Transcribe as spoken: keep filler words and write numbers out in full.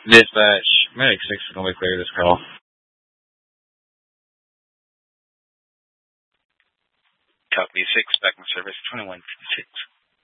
Dispatch, Medic six is going to clear this call. Copy six, back in service, twenty-one fifty-six.